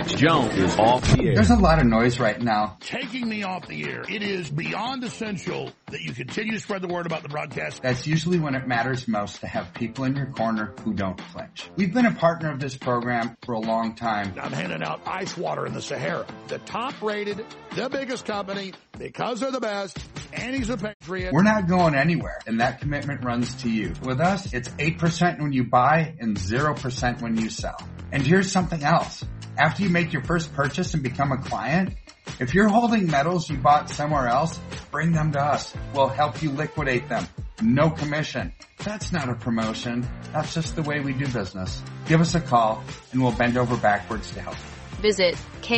Alex Jones is off the air. There's a lot of noise right now. Taking me off the air. It is beyond essential that you continue to spread the word about the broadcast. That's usually when it matters most to have people in your corner who don't flinch. We've been a partner of this program for a long time. I'm handing out ice water in the Sahara. The top rated, the biggest company, because they're the best, and he's a patriot. We're not going anywhere, and that commitment runs to you. With us, it's 8% when you buy and 0% when you sell. And here's something else. After you make your first purchase and become a client, if you're holding metals you bought somewhere else, bring them to us. We'll help you liquidate them. No commission. That's not a promotion. That's just the way we do business. Give us a call and we'll bend over backwards to help you. Visit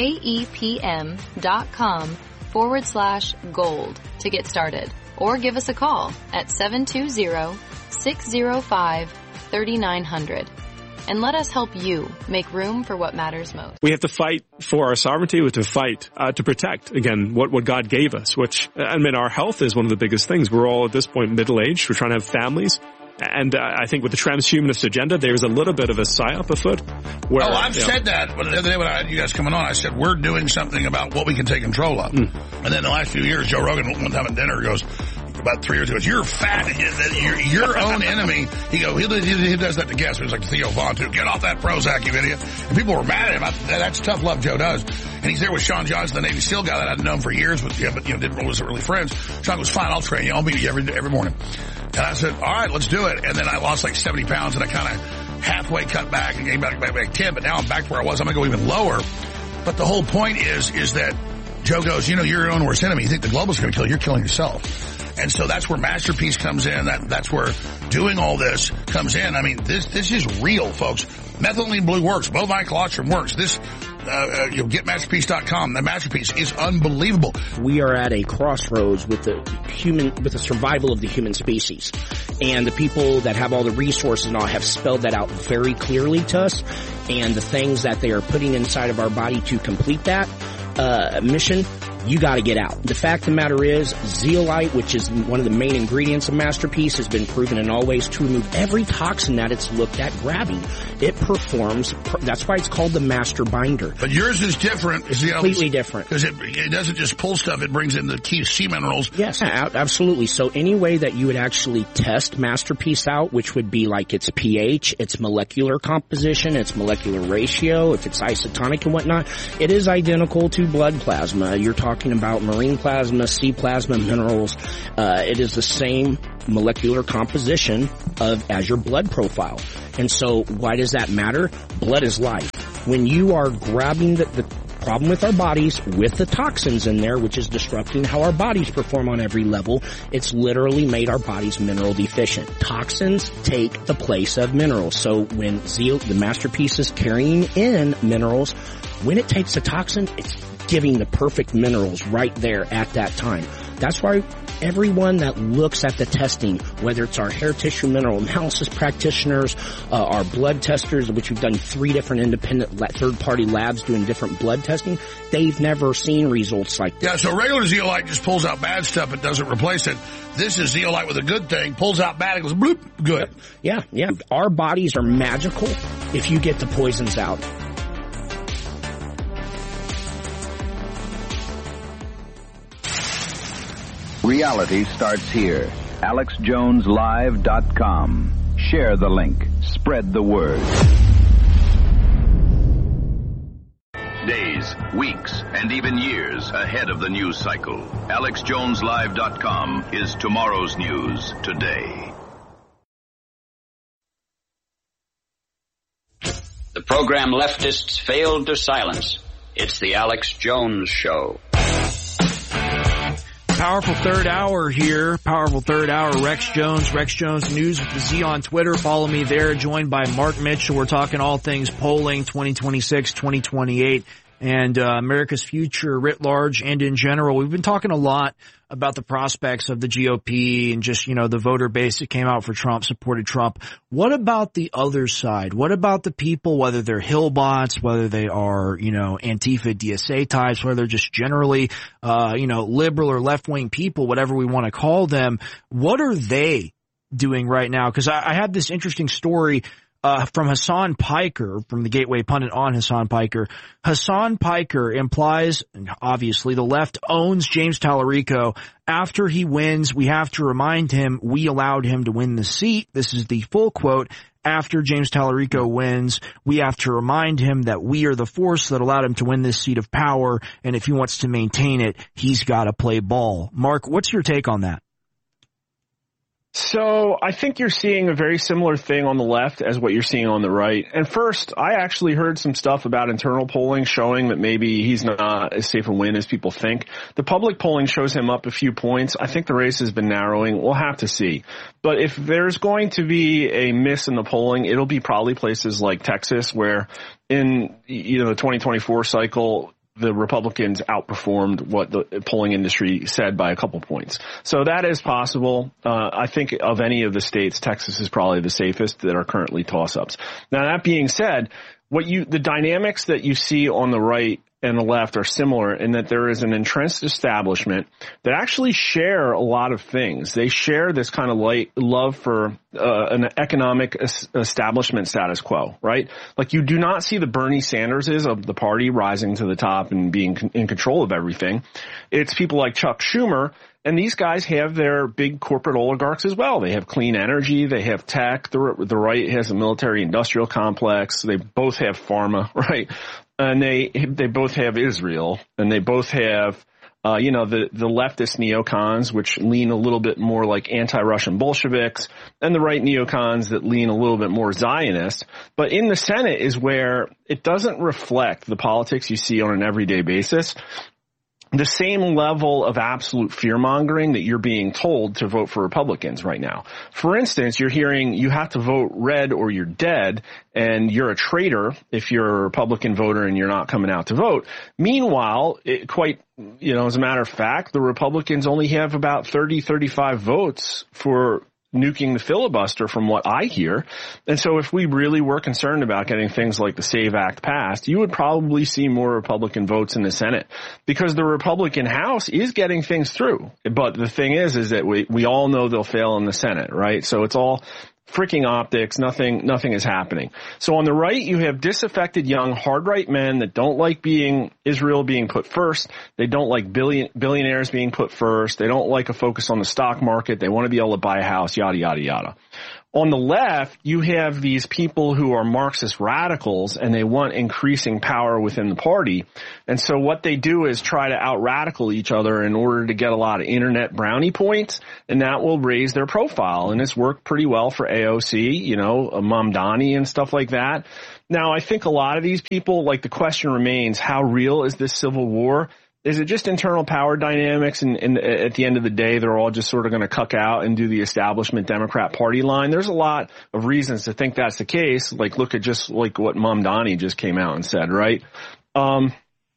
KEPM.com/gold to get started, or give us a call at 720-605-3900. And let us help you make room for what matters most. We have to fight for our sovereignty. We have to fight to protect, again, what God gave us, which, I mean, our health is one of the biggest things. We're all at this point middle-aged. We're trying to have families. And I think with the transhumanist agenda, there's a little bit of a psyop afoot. Where, I've said that. But the other day when I had you guys coming on, I said, we're doing something about what we can take control of. And then the last few years, Joe Rogan, one time at dinner, goes, about 3 years ago, you're fat, you're your own enemy. He does that to guests. It was like Theo Vaughn, too. Get off that Prozac, you idiot. And people were mad at him. That's tough love Joe does. And he's there with Sean Johnson, the Navy SEAL guy that I'd known for years, but wasn't really friends. Sean goes, fine, I'll train you. I'll meet you every morning. And I said, all right, let's do it. And then I lost like 70 pounds, and I kind of halfway cut back and came back 10, but now I'm back to where I was. I'm going to go even lower. But the whole point is that Joe goes, you're your own worst enemy. You think the globalists are going to kill you. You're killing yourself. And so that's where Masterpiece comes in. That's where doing all this comes in. I mean, this is real, folks. Methylene blue works. Bovine colostrum works. You'll get Masterpiece.com. The Masterpiece is unbelievable. We are at a crossroads with the survival of the human species. And the people that have all the resources and all have spelled that out very clearly to us. And the things that they are putting inside of our body to complete that mission, you got to get out. The fact of the matter is, zeolite, which is one of the main ingredients of Masterpiece, has been proven in all ways to remove every toxin that it's looked at grabbing. It performs, that's why it's called the master binder. But yours is different. It's completely different. Because it doesn't just pull stuff, it brings in the key sea minerals. Yes, absolutely. So any way that you would actually test Masterpiece out, which would be like its pH, its molecular composition, its molecular ratio, if it's isotonic and whatnot, it is identical to blood plasma. You're talking about marine plasma, sea plasma, minerals. It is the same molecular composition as your blood profile. And so why does that matter? Blood is life. When you are grabbing the problem with our bodies, with the toxins in there, which is disrupting how our bodies perform on every level, it's literally made our bodies mineral deficient. Toxins take the place of minerals. So when the Masterpiece is carrying in minerals, when it takes a toxin, it's giving the perfect minerals right there at that time. That's why everyone that looks at the testing, whether it's our hair tissue mineral analysis practitioners, our blood testers, which we've done 3 different independent third-party labs doing different blood testing, they've never seen results like that. Yeah, so regular zeolite just pulls out bad stuff. It doesn't replace it. This is zeolite with a good thing. Pulls out bad. It goes bloop. Good. Yeah. Our bodies are magical if you get the poisons out. Reality starts here. AlexJonesLive.com. Share the link. Spread the word. Days, weeks, and even years ahead of the news cycle. AlexJonesLive.com is tomorrow's news today. The program leftists failed to silence. It's the Alex Jones Show. Powerful third hour here. Powerful third hour. Rex Jones News with the Z on Twitter. Follow me there. Joined by Mark Mitchell. We're talking all things polling 2026, 2028, and America's future writ large and in general. We've been talking a lot about the prospects of the GOP and just, the voter base that came out for Trump, supported Trump. What about the other side? What about the people, whether they're Hillbots, whether they are, Antifa, DSA types, whether they're just generally, liberal or left-wing people, whatever we want to call them? What are they doing right now? Because I had this interesting story from Hassan Piker, from the Gateway Pundit on Hassan Piker. Hassan Piker implies, obviously, the left owns James Tallarico. After he wins, we have to remind him we allowed him to win the seat. This is the full quote. After James Tallarico wins, we have to remind him that we are the force that allowed him to win this seat of power, and if he wants to maintain it, he's got to play ball. Mark, what's your take on that? So I think you're seeing a very similar thing on the left as what you're seeing on the right. And first, I actually heard some stuff about internal polling showing that maybe he's not as safe a win as people think. The public polling shows him up a few points. I think the race has been narrowing. We'll have to see. But if there's going to be a miss in the polling, it'll be probably places like Texas, where in the 2024 cycle, the Republicans outperformed what the polling industry said by a couple points. So that is possible. I think of any of the states, Texas is probably the safest that are currently toss-ups. Now, that being said, the dynamics that you see on the right and the left are similar in that there is an entrenched establishment that actually share a lot of things. They share this kind of love for an economic establishment status quo, right? Like, you do not see the Bernie Sanderses of the party rising to the top and being in control of everything. It's people like Chuck Schumer. And these guys have their big corporate oligarchs as well. They have clean energy. They have tech. The right has a military-industrial complex. They both have pharma, right? And they both have Israel. And they both have, the leftist neocons, which lean a little bit more like anti-Russian Bolsheviks, and the right neocons that lean a little bit more Zionist. But in the Senate is where it doesn't reflect the politics you see on an everyday basis. The same level of absolute fear-mongering that you're being told to vote for Republicans right now. For instance, you're hearing you have to vote red or you're dead, and you're a traitor if you're a Republican voter and you're not coming out to vote. Meanwhile, as a matter of fact, the Republicans only have about 35 votes for nuking the filibuster from what I hear. And so if we really were concerned about getting things like the SAVE Act passed, you would probably see more Republican votes in the Senate, because the Republican House is getting things through. But the thing is that we all know they'll fail in the Senate, right? So it's all freaking optics. Nothing is happening. So on the right, you have disaffected young hard right men that don't like Israel being put first. They don't like billionaires being put first. They don't like a focus on the stock market. They want to be able to buy a house, yada, yada, yada. On the left, you have these people who are Marxist radicals, and they want increasing power within the party. And so what they do is try to out-radical each other in order to get a lot of internet brownie points, and that will raise their profile. And it's worked pretty well for AOC, Mamdani and stuff like that. Now, I think a lot of these people, the question remains, how real is this civil war? Is it just internal power dynamics, and at the end of the day, they're all just sort of going to cuck out and do the establishment Democrat Party line? There's a lot of reasons to think that's the case. Look at just what Mamdani just came out and said, right? But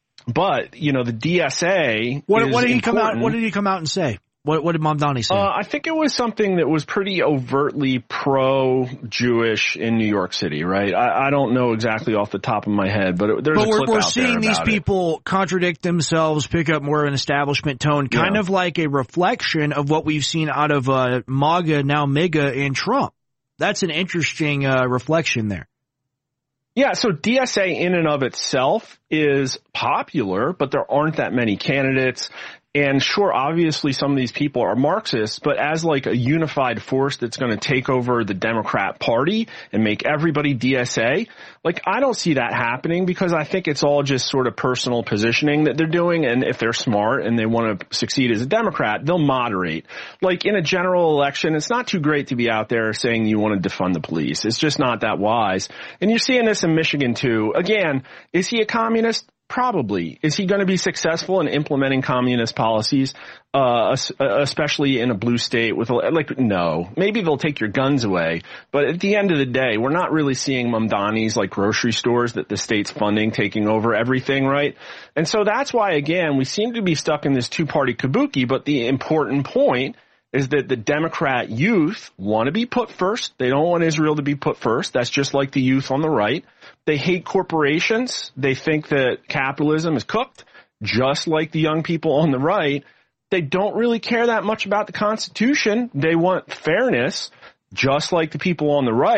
the DSA. What did he come out? What did he come out and say? What did Mamdani say? I think it was something that was pretty overtly pro-Jewish in New York City, right? I don't know exactly off the top of my head, but there's a clip out there about it. But we're seeing these people contradict themselves, pick up more of an establishment tone, kind of like a reflection of what we've seen out of MAGA, now MAGA, and Trump. That's an interesting reflection there. Yeah, so DSA in and of itself is popular, but there aren't that many candidates. And sure, obviously some of these people are Marxists, but as a unified force that's going to take over the Democrat Party and make everybody DSA, I don't see that happening, because I think it's all just sort of personal positioning that they're doing. And if they're smart and they want to succeed as a Democrat, they'll moderate. In a general election, it's not too great to be out there saying you want to defund the police. It's just not that wise. And you're seeing this in Michigan too. Again, is he a communist? Probably. Is he going to be successful in implementing communist policies, especially in a blue state with no. Maybe they'll take your guns away, but at the end of the day, we're not really seeing Mamdani's grocery stores that the state's funding taking over everything, right? And so that's why, again, we seem to be stuck in this two-party kabuki, but the important point is that the Democrat youth want to be put first. They don't want Israel to be put first. That's just like the youth on the right. They hate corporations. They think that capitalism is cooked, just like the young people on the right. They don't really care that much about the Constitution. They want fairness, just like the people on the right.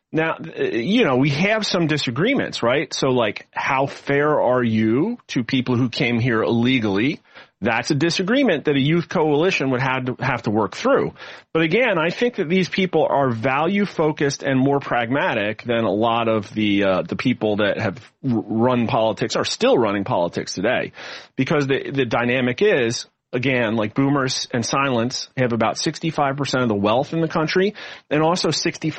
Now, we have some disagreements, right? So, like, how fair are you to people who came here illegally? That's a disagreement that a youth coalition would have to work through. But again, I think that these people are value focused and more pragmatic than a lot of the people that have run politics, are still running politics today, because the dynamic is, again, like boomers and silents have about 65% of the wealth in the country and also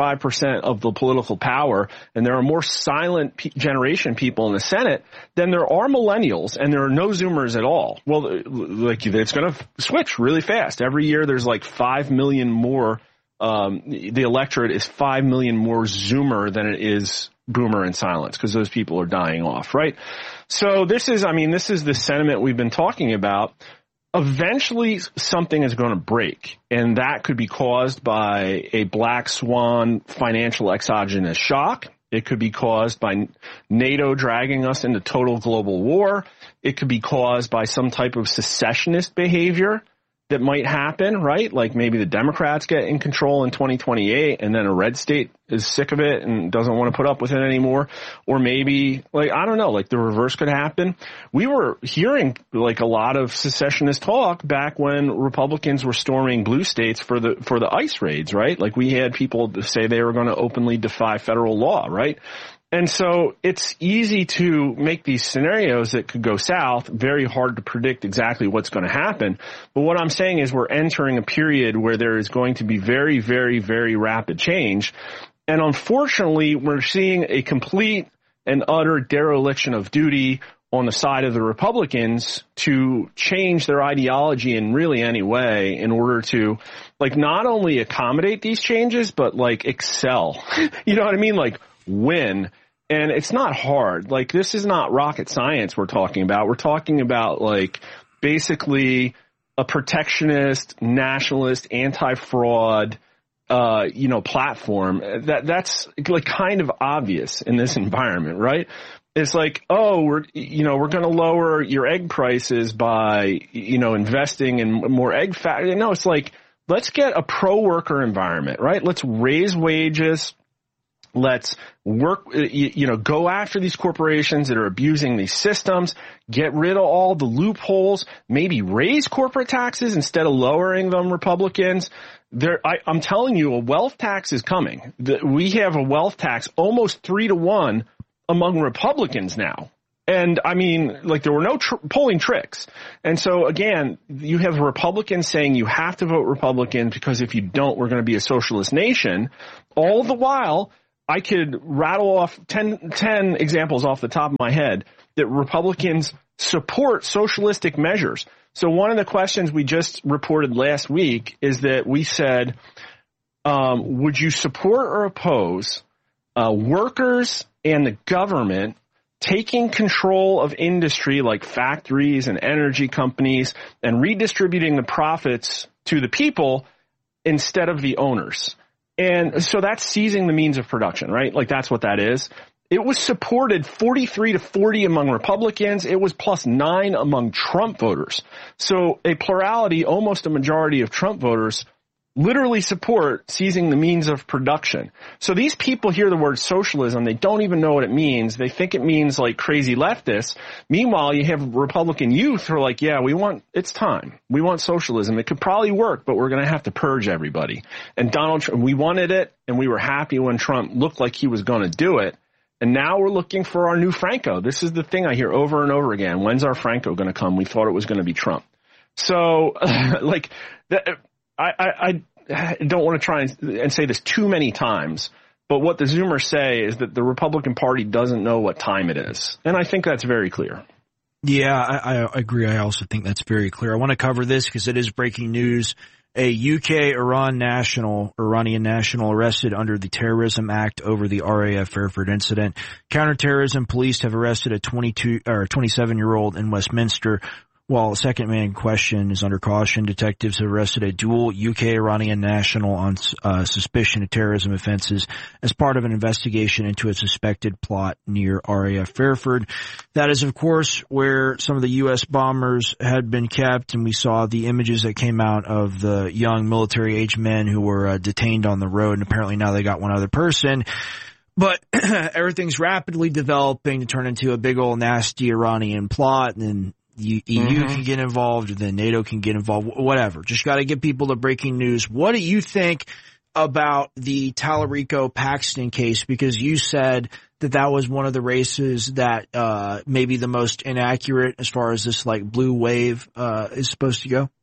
65% of the political power. And there are more silent generation people in the Senate than there are millennials, and there are no Zoomers at all. Well, like, it's going to switch really fast. Every year there's like 5 million more. The electorate is 5 million more Zoomer than it is boomer and silence, because those people are dying off, right? So this is the sentiment we've been talking about. Eventually something is going to break, and that could be caused by a black swan financial exogenous shock. It could be caused by NATO dragging us into total global war. It could be caused by some type of secessionist behavior that might happen, right? Like maybe the Democrats get in control in 2028 and then a red state is sick of it and doesn't want to put up with it anymore. Or maybe, like, I don't know, like the reverse could happen. We were hearing like a lot of secessionist talk back when Republicans were storming blue states for the ICE raids, right? Like we had people say they were going to openly defy federal law, right? And so it's easy to make these scenarios that could go south, very hard to predict exactly what's going to happen. But what I'm saying is we're entering a period where there is going to be very, very, very rapid change. And unfortunately, we're seeing a complete and utter dereliction of duty on the side of the Republicans to change their ideology in really any way in order to, like, not only accommodate these changes, but like excel. You know what I mean? Like win. And it's not hard. Like, this is not rocket science we're talking about. We're talking about, like, basically a protectionist, nationalist, anti-fraud, platform. That's like kind of obvious in this environment, right? It's like, oh, we're going to lower your egg prices by, investing in more egg fat. No, it's like, let's get a pro-worker environment, right? Let's raise wages. Let's work, go after these corporations that are abusing these systems, get rid of all the loopholes, maybe raise corporate taxes instead of lowering them, Republicans. I'm telling you, a wealth tax is coming. We have a wealth tax almost 3-to-1 among Republicans now. And I mean, like, there were no polling tricks. And so again, you have Republicans saying you have to vote Republican because if you don't, we're going to be a socialist nation. All the while, I could rattle off 10 examples off the top of my head that Republicans support socialistic measures. So one of the questions we just reported last week is that we said, would you support or oppose workers and the government taking control of industry like factories and energy companies and redistributing the profits to the people instead of the owners? And so that's seizing the means of production, right? Like, that's what that is. It was supported 43-40 among Republicans. It was +9 among Trump voters. So a plurality, almost a majority of Trump voters literally support seizing the means of production. So these people hear the word socialism. They don't even know what it means. They think it means like crazy leftists. Meanwhile, you have Republican youth who are like, yeah, it's time. We want socialism. It could probably work, but we're going to have to purge everybody. And Donald Trump, we wanted it, and we were happy when Trump looked like he was going to do it. And now we're looking for our new Franco. This is the thing I hear over and over again. When's our Franco going to come? We thought it was going to be Trump. So, like, I don't want to try and say this too many times, but what the Zoomers say is that the Republican Party doesn't know what time it is. And I think that's very clear. Yeah, I agree. I also think that's very clear. I want to cover this because it is breaking news. A UK Iranian national arrested under the Terrorism Act over the RAF Fairford incident. Counterterrorism police have arrested a 27-year-old in Westminster While a second man in question is under caution, detectives have arrested a dual UK-Iranian national on suspicion of terrorism offenses as part of an investigation into a suspected plot near RAF Fairford. That is, of course, where some of the U.S. bombers had been kept, and we saw the images that came out of the young military-age men who were detained on the road, and apparently now they got one other person. But everything's rapidly developing to turn into a big old nasty Iranian plot, and EU can get involved, and then NATO can get involved, whatever. Just got to get people the breaking news. What do you think about the Tallarico-Paxton case? Because you said that was one of the races that maybe the most inaccurate as far as this like blue wave is supposed to go.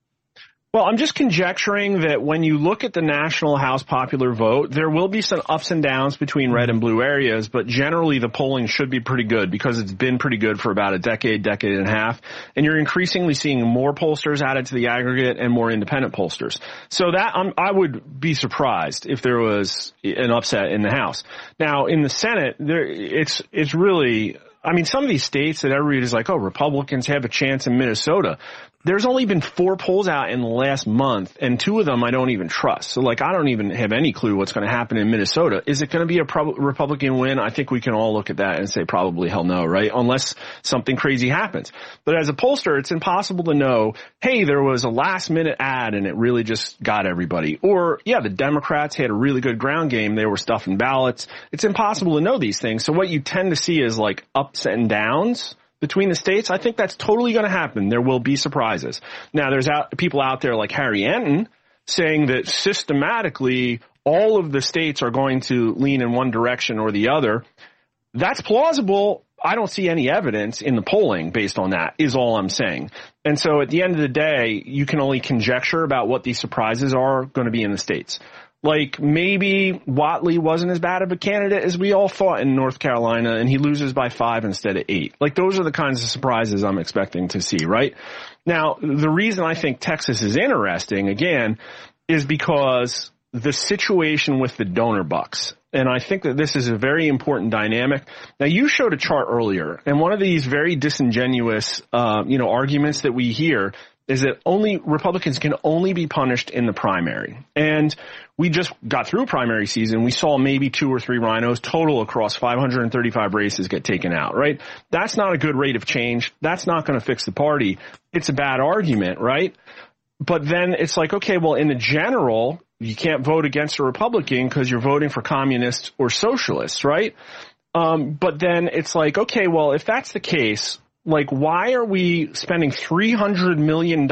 Well, I'm just conjecturing that when you look at the national House popular vote, there will be some ups and downs between red and blue areas, but generally the polling should be pretty good because it's been pretty good for about a decade and a half, and you're increasingly seeing more pollsters added to the aggregate and more independent pollsters. So that I would be surprised if there was an upset in the House. Now, in the Senate, it's really, I mean, some of these states that everybody's like, oh, Republicans have a chance in Minnesota. There's only been 4 polls out in the last month, and 2 of them I don't even trust. So, like, I don't even have any clue what's going to happen in Minnesota. Is it going to be a Republican win? I think we can all look at that and say probably hell no, right? Unless something crazy happens. But as a pollster, it's impossible to know, hey, there was a last-minute ad and it really just got everybody. Or, yeah, the Democrats had a really good ground game. They were stuffing ballots. It's impossible to know these things. So what you tend to see is, like, ups and downs between the states. I think that's totally going to happen. There will be surprises. Now, there's people out there like Harry Anton saying that systematically all of the states are going to lean in one direction or the other. That's plausible. I don't see any evidence in the polling based on that, is all I'm saying. And so at the end of the day, you can only conjecture about what these surprises are going to be in the states. Like, maybe Whatley wasn't as bad of a candidate as we all thought in North Carolina, and he loses by 5 instead of 8. Like, those are the kinds of surprises I'm expecting to see, right? Now, the reason I think Texas is interesting, again, is because the situation with the donor bucks. And I think that this is a very important dynamic. Now, you showed a chart earlier, and one of these very disingenuous, arguments that we hear is that Republicans can only be punished in the primary. And we just got through primary season. We saw maybe 2 or 3 rhinos total across 535 races get taken out, right? That's not a good rate of change. That's not going to fix the party. It's a bad argument, right? But then it's like, okay, well, in the general, you can't vote against a Republican because you're voting for communists or socialists, right? But then it's like, okay, well, if that's the case, like, why are we spending $300 million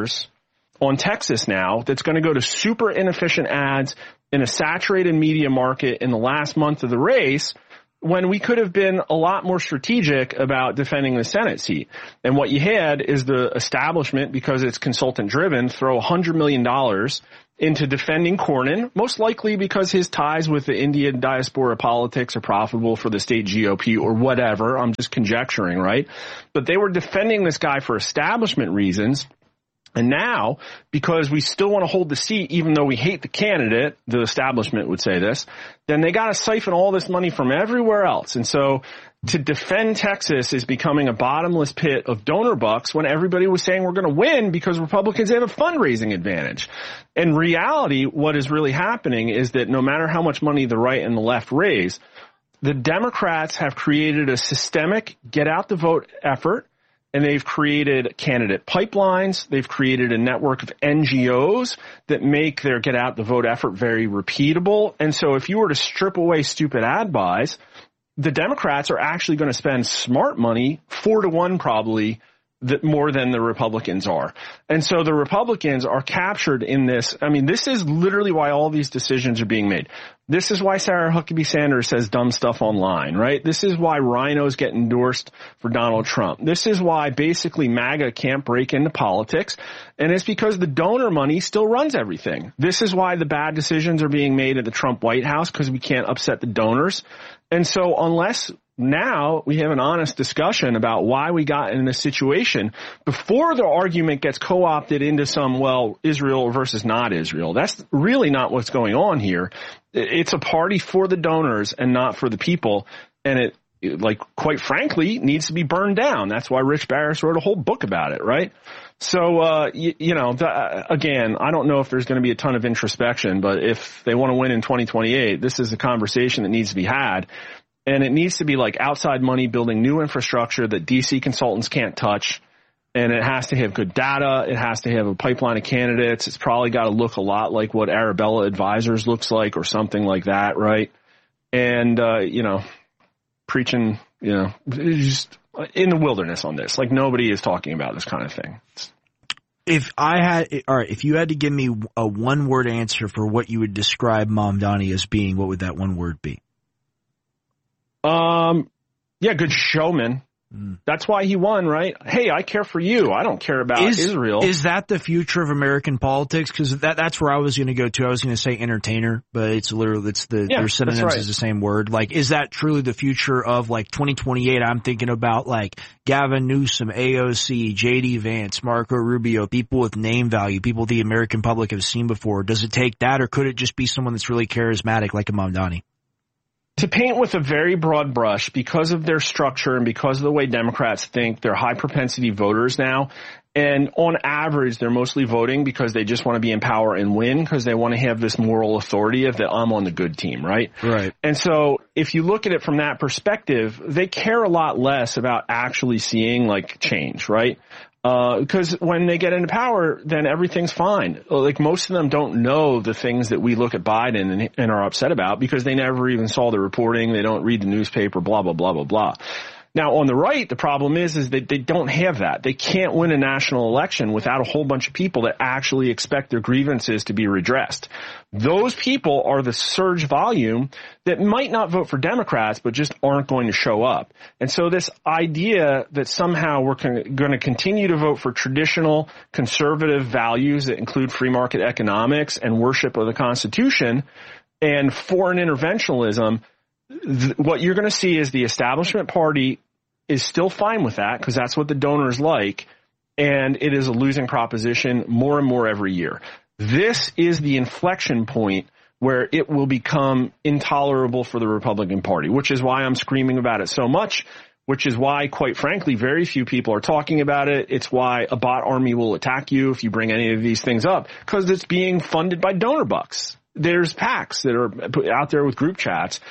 on Texas now that's going to go to super inefficient ads in a saturated media market in the last month of the race when we could have been a lot more strategic about defending the Senate seat? And what you had is the establishment, because it's consultant driven, throw $100 million into defending Cornyn, most likely because his ties with the Indian diaspora politics are profitable for the state GOP or whatever. I'm just conjecturing, right? But they were defending this guy for establishment reasons. And now, because we still want to hold the seat, even though we hate the candidate, the establishment would say this, then they got to siphon all this money from everywhere else. And so to defend Texas is becoming a bottomless pit of donor bucks when everybody was saying we're going to win because Republicans have a fundraising advantage. In reality, what is really happening is that no matter how much money the right and the left raise, the Democrats have created a systemic get-out-the-vote effort. And they've created candidate pipelines. They've created a network of NGOs that make their get-out-the-vote effort very repeatable. And so if you were to strip away stupid ad buys, the Democrats are actually going to spend smart money, 4-to-1 probably, more than the Republicans are. And so the Republicans are captured in this. I mean, this is literally why all these decisions are being made. This is why Sarah Huckabee Sanders says dumb stuff online, right? This is why rhinos get endorsed for Donald Trump. This is why basically MAGA can't break into politics. And it's because the donor money still runs everything. This is why the bad decisions are being made at the Trump White House, because we can't upset the donors. And so unless now we have an honest discussion about why we got in this situation before the argument gets co-opted into some, well, Israel versus not Israel. That's really not what's going on here. It's a party for the donors and not for the people. And like, quite frankly, needs to be burned down. That's why Rich Barris wrote a whole book about it, right? So, again, I don't know if there's going to be a ton of introspection, but if they want to win in 2028, this is a conversation that needs to be had. And it needs to be like outside money building new infrastructure that DC consultants can't touch. And it has to have good data. It has to have a pipeline of candidates. It's probably got to look a lot like what Arabella Advisors looks like or something like that, right? And, preaching, just in the wilderness on this. Like, nobody is talking about this kind of thing. If you had to give me a one-word answer for what you would describe Mamdani as being, what would that one word be? Good showman. That's why he won, right? Hey, I care for you. I don't care about Israel. Is that the future of American politics? Because that's where I was going to go to. I was going to say entertainer, but it's literally their synonyms is the same word. Like, is that truly the future of like 2028? I'm thinking about like Gavin Newsom, AOC, JD Vance, Marco Rubio, people with name value, people the American public have seen before. Does it take that, or could it just be someone that's really charismatic like a Mamdani? To paint with a very broad brush, because of their structure and because of the way Democrats think, they're high propensity voters now. And on average, they're mostly voting because they just want to be in power and win, because they want to have this moral authority of that I'm on the good team, right? Right. And so if you look at it from that perspective, they care a lot less about actually seeing like change, right? Because when they get into power, then everything's fine. Like, most of them don't know the things that we look at Biden and are upset about because they never even saw the reporting. They don't read the newspaper, blah, blah, blah, blah, blah. Now, on the right, the problem is that they don't have that. They can't win a national election without a whole bunch of people that actually expect their grievances to be redressed. Those people are the surge volume that might not vote for Democrats, but just aren't going to show up. And so this idea that somehow we're going to continue to vote for traditional conservative values that include free market economics and worship of the Constitution and foreign interventionism, what you're going to see is the establishment party is still fine with that because that's what the donors like, and it is a losing proposition more and more every year. This is the inflection point where it will become intolerable for the Republican Party, which is why I'm screaming about it so much, which is why, quite frankly, very few people are talking about it. It's why a bot army will attack you if you bring any of these things up, because it's being funded by donor bucks. There's PACs that are out there with group chats,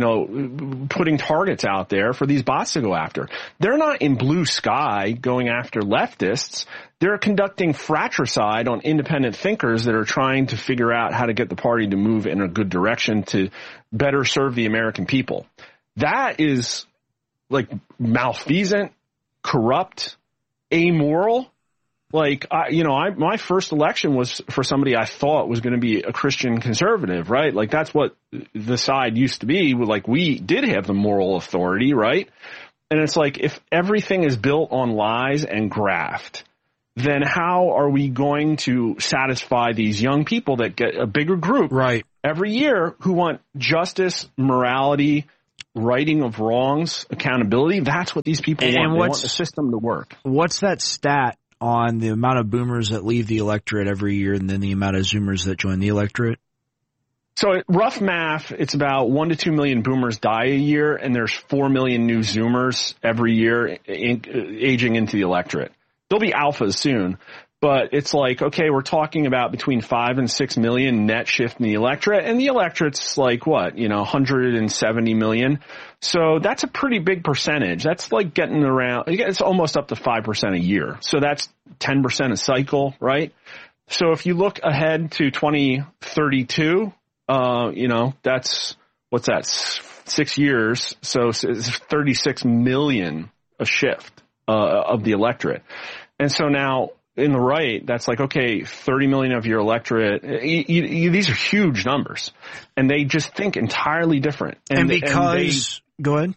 putting targets out there for these bots to go after. They're not in blue sky going after leftists. They're conducting fratricide on independent thinkers that are trying to figure out how to get the party to move in a good direction to better serve the American people. That is like malfeasant, corrupt, amoral. Like, my first election was for somebody I thought was going to be a Christian conservative, right? Like, that's what the side used to be. Like, we did have the moral authority, right? And it's like, if everything is built on lies and graft, then how are we going to satisfy these young people that get a bigger group right every year who want justice, morality, righting of wrongs, accountability? That's what these people want. They want the system to work. What's that stat on the amount of boomers that leave the electorate every year and then the amount of zoomers that join the electorate? So rough math, it's about 1 to 2 million boomers die a year, and there's 4 million new zoomers every year aging into the electorate. There'll be alphas soon, but it's like, okay, we're talking about between 5 and 6 million net shift in the electorate, and the electorate's like what, 170 million. So that's a pretty big percentage. That's like getting around, it's almost up to 5% a year. So that's 10% a cycle, right? So if you look ahead to 2032, that's, what's that, 6 years. So it's 36 million a shift of the electorate. And so now, in the right, that's like, okay, 30 million of your electorate, these are huge numbers, and they just think entirely different. And because, go ahead.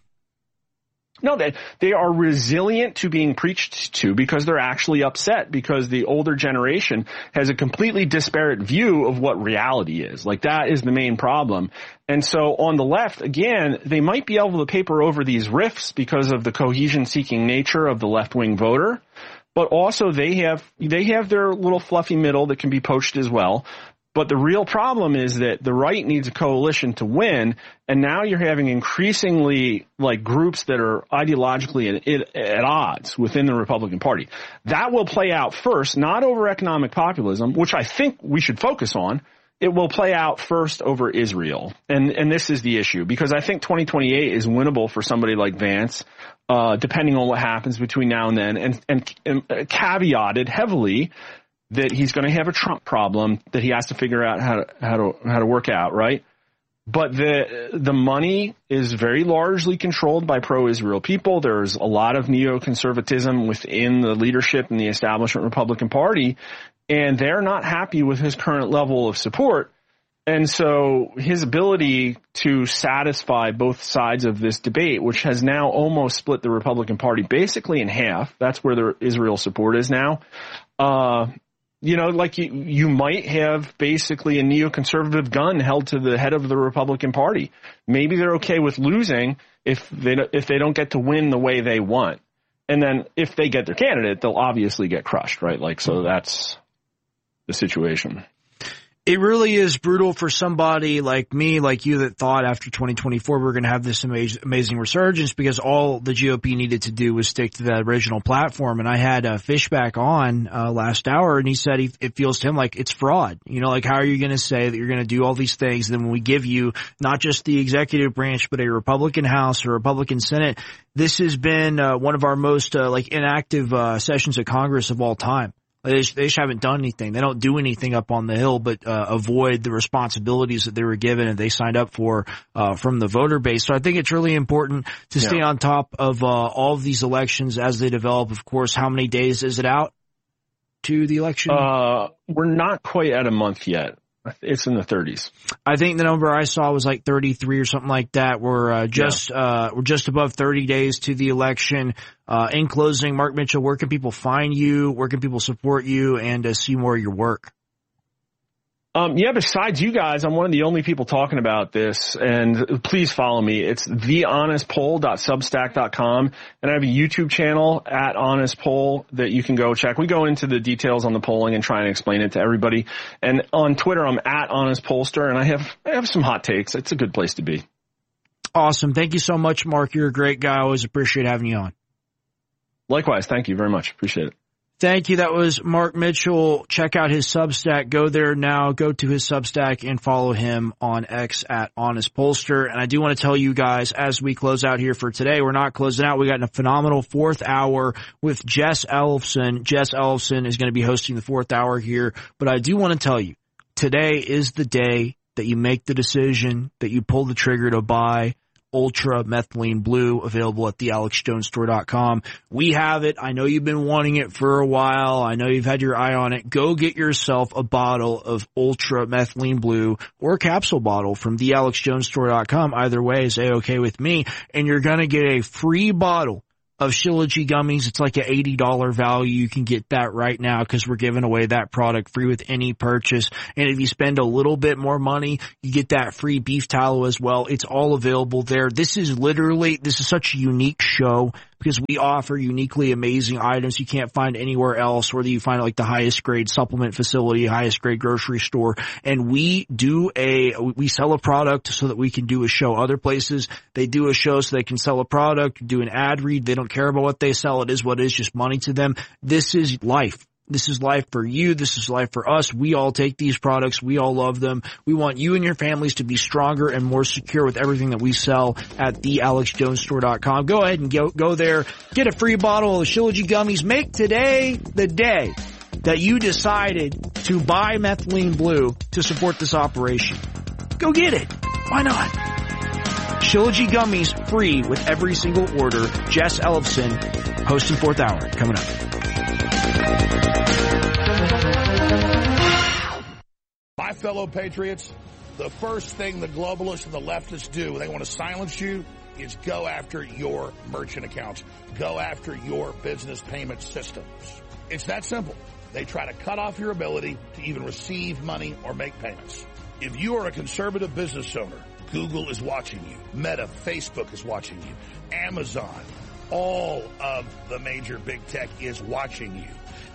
No, they are resilient to being preached to because they're actually upset because the older generation has a completely disparate view of what reality is. Like, that is the main problem. And so on the left, again, they might be able to paper over these rifts because of the cohesion-seeking nature of the left-wing voter. But also they have their little fluffy middle that can be poached as well. But the real problem is that the right needs a coalition to win, and now you're having increasingly like groups that are ideologically at odds within the Republican Party. That will play out first, not over economic populism, which I think we should focus on. It will play out first over Israel. And this is the issue, because I think 2028 is winnable for somebody like Vance, depending on what happens between now and then, and caveated heavily that he's going to have a Trump problem that he has to figure out how to work out, right? But the money is very largely controlled by pro-Israel people. There's a lot of neoconservatism within the leadership in the establishment Republican Party, and they're not happy with his current level of support. And so his ability to satisfy both sides of this debate, which has now almost split the Republican Party basically in half, that's where the Israel support is now, like you might have basically a neoconservative gun held to the head of the Republican Party. Maybe they're okay with losing if they don't get to win the way they want. And then if they get their candidate, they'll obviously get crushed, right? Like, so that's the situation. It really is brutal for somebody like me, like you, that thought after 2024 we were going to have this amazing resurgence, because all the GOP needed to do was stick to that original platform. And I had Fishback on last hour, and he said it feels to him like it's fraud. Like, how are you going to say that you're going to do all these things, and then when we give you not just the executive branch but a Republican House or Republican Senate? This has been one of our most inactive sessions of Congress of all time. They just haven't done anything. They don't do anything up on the Hill but avoid the responsibilities that they were given and they signed up for from the voter base. So I think it's really important to stay on top of all of these elections as they develop. Of course, how many days is it out to the election? We're not quite at a month yet. It's in the 30s. I think the number I saw was like 33 or something like that. We're just above 30 days to the election. In closing, Mark Mitchell, where can people find you? Where can people support you and see more of your work? Besides you guys, I'm one of the only people talking about this, and please follow me. It's thehonestpoll.substack.com, and I have a YouTube channel at Honest Poll that you can go check. We go into the details on the polling and try and explain it to everybody. And on Twitter, I'm at Honest Pollster, and I have some hot takes. It's a good place to be. Awesome. Thank you so much, Mark. You're a great guy. I always appreciate having you on. Likewise. Thank you very much. Appreciate it. Thank you. That was Mark Mitchell. Check out his Substack. Go there now. Go to his Substack and follow him on X at Honest Pollster. And I do want to tell you guys, as we close out here for today, we're not closing out. We got a phenomenal fourth hour with Jess Ellefson. Jess Ellefson is going to be hosting the fourth hour here. But I do want to tell you, today is the day that you make the decision, that you pull the trigger to buy Ultra Methylene Blue, available at thealexjonesstore.com. We have it. I know you've been wanting it for a while. I know you've had your eye on it. Go get yourself a bottle of Ultra Methylene Blue or a capsule bottle from thealexjonesstore.com. Either way is A-okay with me. And you're going to get a free bottle of Shilajit gummies. It's like an $80 value. You can get that right now because we're giving away that product free with any purchase. And if you spend a little bit more money, you get that free beef tallow as well. It's all available there. This is such a unique show because we offer uniquely amazing items you can't find anywhere else, whether you find it like the highest grade supplement facility, highest grade grocery store. And we sell a product so that we can do a show. Other places, they do a show so they can sell a product, do an ad read. They don't care about what they sell. It is what it is, just money to them. This is life. This is life for you. This is life for us. We all take these products. We all love them. We want you and your families to be stronger and more secure with everything that we sell at thealexjonesstore.com. Go ahead and go there. Get a free bottle of Shilajit gummies. Make today the day that you decided to buy Methylene Blue to support this operation. Go get it. Why not? Shilajit gummies free with every single order. Jess Ellefson hosting fourth hour coming up. My fellow patriots, the first thing the globalists and the leftists do when they want to silence you is go after your merchant accounts. Go after your business payment systems. It's that simple. They try to cut off your ability to even receive money or make payments. If you are a conservative business owner, Google is watching you. Meta, Facebook is watching you. Amazon, all of the major big tech is watching you.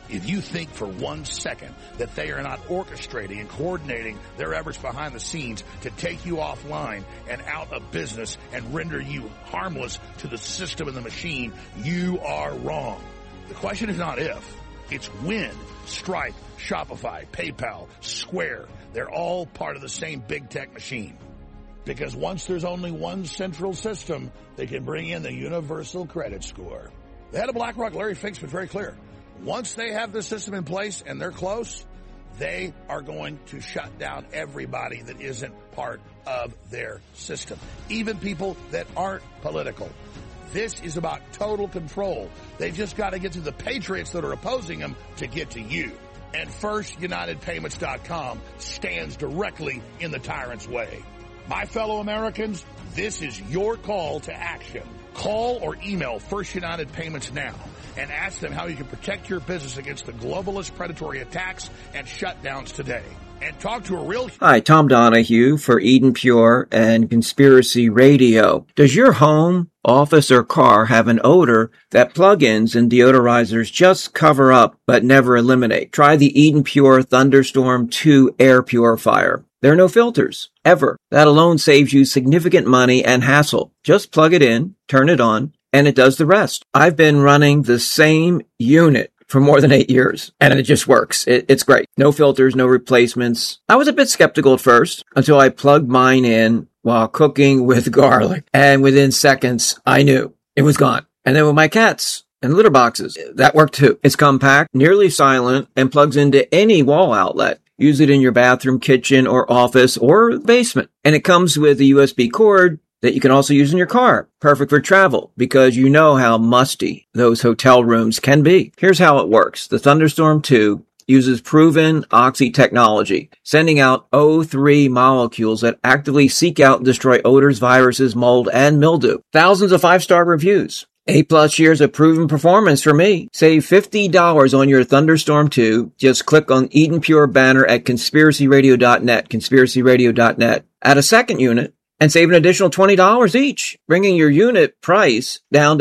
If you think for 1 second that they are not orchestrating and coordinating their efforts behind the scenes to take you offline and out of business and render you harmless to the system and the machine, you are wrong. The question is not if, it's when. Stripe, Shopify, PayPal, Square, they're all part of the same big tech machine. Because once there's only one central system, they can bring in the universal credit score. The head of BlackRock, Larry Fink's been very clear. Once they have the system in place and they're close, they are going to shut down everybody that isn't part of their system, even people that aren't political. This is about total control. They've just got to get to the patriots that are opposing them to get to you. And FirstUnitedPayments.com stands directly in the tyrant's way. My fellow Americans, this is your call to action. Call or email First United Payments now and ask them how you can protect your business against the globalist predatory attacks and shutdowns today. And talk to a real... Hi, Tom Donahue for Eden Pure and Conspiracy Radio. Does your home, office, or car have an odor that plug-ins and deodorizers just cover up but never eliminate? Try the Eden Pure Thunderstorm 2 air purifier. There are no filters, ever. That alone saves you significant money and hassle. Just plug it in, turn it on, and it does the rest. I've been running the same unit for more than 8 years, and it just works. It's great. No filters, no replacements. I was a bit skeptical at first until I plugged mine in while cooking with garlic, and within seconds, I knew it was gone. And then with my cats and litter boxes, that worked too. It's compact, nearly silent, and plugs into any wall outlet. Use it in your bathroom, kitchen, or office, or basement. And it comes with a USB cord that you can also use in your car. Perfect for travel, because you know how musty those hotel rooms can be. Here's how it works. The Thunderstorm 2 uses proven Oxy technology, sending out O3 molecules that actively seek out and destroy odors, viruses, mold, and mildew. Thousands of 5-star reviews. 8+ years of proven performance for me. Save $50 on your Thunderstorm 2. Just click on Eden Pure banner at conspiracyradio.net, conspiracyradio.net. Add a second unit and save an additional $20 each, bringing your unit price down to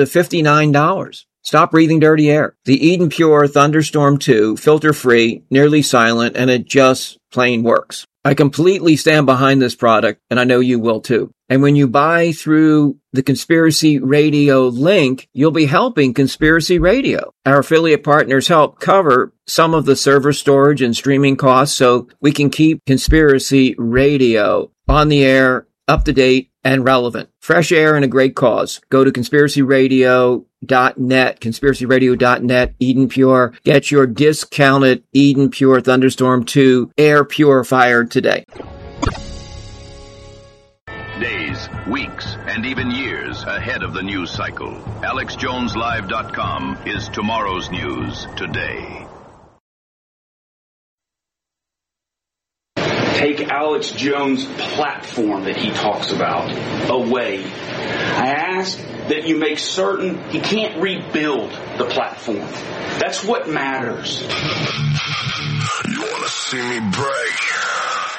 $59. Stop breathing dirty air. The Eden Pure Thunderstorm 2, filter-free, nearly silent, and it just plain works. I completely stand behind this product, and I know you will too. And when you buy through the Conspiracy Radio link, you'll be helping Conspiracy Radio. Our affiliate partners help cover some of the server storage and streaming costs so we can keep Conspiracy Radio on the air, up to date, and relevant. Fresh air and a great cause. Go to conspiracyradio.net, conspiracyradio.net, Eden Pure. Get your discounted Eden Pure Thunderstorm 2 air purifier today. Days, weeks, and even years ahead of the news cycle. AlexJonesLive.com is tomorrow's news today. Take Alex Jones' platform that he talks about away. I ask that you make certain he can't rebuild the platform. That's what matters. You want to see me break?